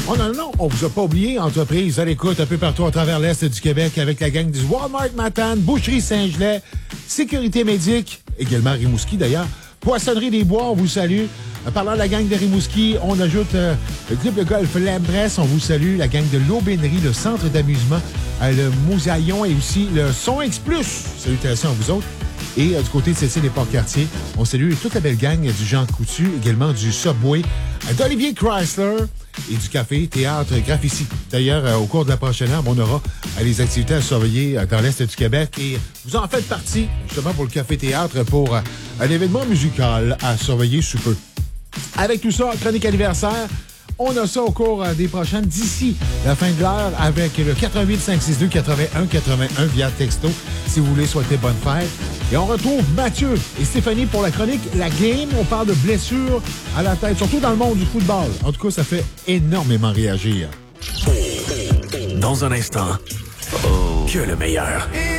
Oh non, on vous a pas oublié. Entreprise à l'écoute un peu partout à travers l'Est du Québec avec la gang du Walmart Matane, Boucherie Saint-Gelais, Sécurité Médic, également Rimouski d'ailleurs, Poissonnerie des Bois, on vous salue. Parlant de la gang de Rimouski, on ajoute le club de golf L'Empresse, on vous salue, la gang de l'Aubainerie, le centre d'amusement, le Mosaillon et aussi le Son X+. Salutations à vous autres. Et du côté de Cécile et Port-Cartier, on salue toute la belle gang du Jean Coutu, également du Subway, d'Olivier Chrysler et du Café Théâtre Graphici. D'ailleurs, au cours de la prochaine heure, on aura les activités à surveiller dans l'Est du Québec et vous en faites partie, justement, pour le Café Théâtre, pour un événement musical à surveiller sous peu. Avec tout ça, chronique anniversaire, on a ça au cours des prochaines, d'ici la fin de l'heure, avec le 88 562 81 81 via texto, si vous voulez souhaiter bonne fête. Et on retrouve Mathieu et Stéphanie pour la chronique La Game. On parle de blessures à la tête, surtout dans le monde du football. En tout cas, ça fait énormément réagir. Dans un instant, que le meilleur.